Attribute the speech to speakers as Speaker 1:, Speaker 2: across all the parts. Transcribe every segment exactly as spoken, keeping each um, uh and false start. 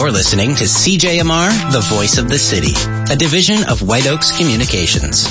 Speaker 1: You're listening to C J M R, the voice of the city, a division of White Oaks Communications.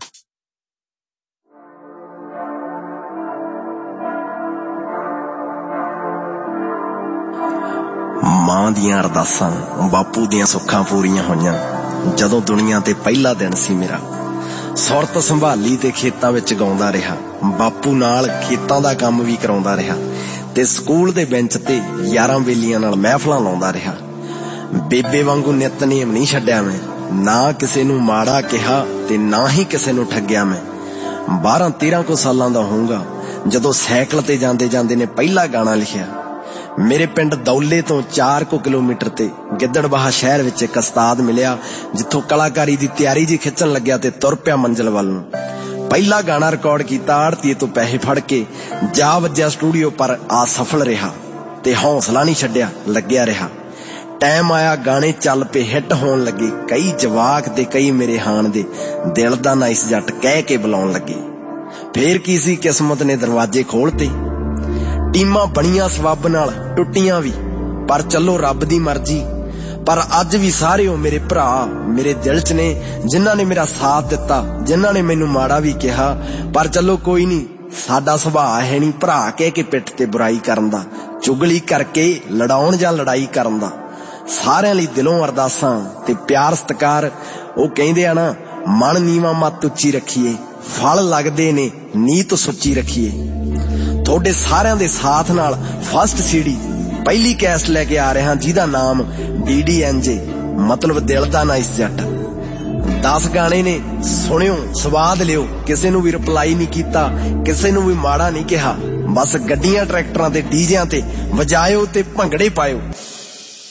Speaker 2: ਮਾਂ ਦੀਆਂ ਅਰਦਾਸਾਂ ਬਾਪੂ ਦੀਆਂ ਸੁੱਖਾਂ ਪੂਰੀਆਂ ਹੋਈਆਂ ਜਦੋਂ ਦੁਨੀਆ ਤੇ ਪਹਿਲਾ ਦਿਨ ਸੀ ਮੇਰਾ। ਸੁਰਤ ਸੰਭਾਲੀ ਤੇ ਖੇਤਾਂ ਵਿੱਚ ਗਾਉਂਦਾ ਰਿਹਾ, ਬਾਪੂ ਨਾਲ ਖੇਤਾਂ ਦਾ ਕੰਮ ਵੀ ਕਰਾਉਂਦਾ ਰਿਹਾ ਤੇ ਸਕੂਲ ਦੇ ਬੈਂਚ ਤੇ ਯਾਰਾਂ ਬੇਲੀਆਂ ਨਾਲ ਮਹਿਫਲਾਂ ਲਾਉਂਦਾ ਰਿਹਾ। ਬੇਬੇ ਵਾਂਗੂ ਨਿਤਨੇਮ ਨਹੀਂ ਛੱਡਿਆ ਮੈਂ, ਨਾ ਕਿਸੇ ਨੂੰ ਮਾੜਾ ਕਿਹਾ ਤੇ ਨਾ ਹੀ ਕਿਸੇ ਨੂੰ ਠੱਗਿਆ ਮੈਂ। ਬਾਰਾਂ ਤੇਰਾਂ ਕੁ ਸਾਲਾਂ ਦਾ ਹੋਊਗਾ ਜਦੋਂ ਸਾਈਕਲ ਤੇ ਜਾਂਦੇ ਜਾਂਦੇ ਨੇ ਪਹਿਲਾ ਗਾਣਾ ਲਿਖਿਆ। ਮੇਰੇ ਪਿੰਡ ਦੌਲੇ ਤੋਂ ਚਾਰ ਕੁ ਕਿਲੋਮੀਟਰ ਤੇ ਗਿੱਦੜਬਾਹਾ ਸ਼ਹਿਰ ਵਿੱਚ ਇੱਕ ਉਸਤਾਦ ਮਿਲਿਆ ਜਿੱਥੋਂ ਕਲਾਕਾਰੀ ਦੀ ਤਿਆਰੀ ਜੀ ਖਿੱਚਣ ਲੱਗਿਆ ਤੇ ਤੁਰ ਪਿਆ ਮੰਜ਼ਿਲ ਵੱਲ ਨੂੰ। ਪਹਿਲਾ ਗਾਣਾ ਰਿਕਾਰਡ ਕੀਤਾ ਆੜਤੀਏ ਤੋਂ ਪੈਸੇ ਫੜ ਕੇ, ਜਾ ਵੱਜਿਆ ਸਟੂਡੀਓ ਪਰ ਆ ਸਫਲ ਰਿਹਾ ਤੇ ਹੌਸਲਾ ਨਹੀਂ ਛੱਡਿਆ, ਲੱਗਿਆ ਰਿਹਾ। ਟਾਈਮ ਆਇਆ ਗਾਣੇ ਚੱਲ ਪਏ, ਹਿੱਟ ਹੋਣ ਲੱਗੇ, ਕਈ ਜਵਾਕ ਤੇ ਕਈ ਮੇਰੇ ਹਾਣ ਦੇ ਦਿਲ ਦਾ ਨਾਈਸ ਜੱਟ ਕਹਿ ਕੇ ਬੁਲਾਉਣ ਲੱਗੇ। ਫੇਰ ਕੀ ਸੀ, ਕਿਸਮਤ ਨੇ ਦਰਵਾਜ਼ੇ ਖੋਲ੍ਹਤੇ। ਟੀਮਾਂ ਬਣੀਆਂ ਸਬੱਬ ਨਾਲ, ਟੁੱਟੀਆਂ ਵੀ, ਪਰ ਚਲੋ ਰੱਬ ਦੀ ਮਰਜ਼ੀ। ਪਰ ਅੱਜ ਵੀ ਸਾਰੇ ਹੋ ਮੇਰੇ ਭਰਾ ਮੇਰੇ ਦਿਲ 'ਚ ਨੇ, ਜਿਨ੍ਹਾਂ ਨੇ ਮੇਰਾ ਸਾਥ ਦਿੱਤਾ, ਜਿਨ੍ਹਾਂ ਨੇ ਮੈਨੂੰ ਮਾੜਾ ਵੀ ਕਿਹਾ। ਪਰ ਚਲੋ ਕੋਈ ਨਹੀਂ, ਸਾਡਾ ਸੁਭਾਅ ਹੈ ਨਹੀਂ ਭਰਾ ਕਹਿ ਕੇ ਪਿੱਠ ਤੇ ਬੁਰਾਈ ਕਰਨ ਦਾ, ਚੁਗਲੀ ਕਰਕੇ ਲੜਾਉਣ ਜਾਂ ਲੜਾਈ ਕਰਨ ਦਾ। ਸਾਰਿਆਂ ਲਈ ਦਿਲੋਂ ਅਰਦਾਸਾਂ ਤੇ ਪਿਆਰ ਸਤਿਕਾਰ। ਉਹ ਕਹਿੰਦੇ ਆ ਨਾ, ਮਨ ਨੀਵਾਂ ਮੱਤ ਉੱਚੀ ਰੱਖੀਏ, ਫਲ ਲੱਗਦੇ ਨੇ ਨੀਤ ਸੁੱਚੀ ਰੱਖੀਏ। ਤੁਹਾਡੇ ਸਾਰਿਆਂ ਦੇ ਸਾਥ ਨਾਲ ਫਸਟ ਸੀਡੀ ਪਹਿਲੀ ਕੈਸਟ ਲੈ ਕੇ ਆ ਰਿਹਾ ਜਿਹਦਾ ਨਾਮ ਡੀ ਡੀ ਐਨ ਜੇ, ਮਤਲਬ ਦਿਲ ਦਾ ਨਾਈਸ ਜੱਟ। ਦਸ ਗਾਣੇ ਨੇ, ਸੁਣਿਓ, ਸਵਾਦ ਲਿਓ। ਕਿਸੇ ਨੂੰ ਵੀ ਰਿਪਲਾਈ ਨਹੀਂ ਕੀਤਾ, ਕਿਸੇ ਨੂੰ ਵੀ ਮਾੜਾ ਨਹੀਂ ਕਿਹਾ। ਬਸ ਗੱਡੀਆਂ ਟਰੈਕਟਰਾਂ ਤੇ ਡੀਜਿਆਂ ਤੇ ਵਜਾਇਓ ਤੇ ਭੰਗੜੇ ਪਾਇਓ।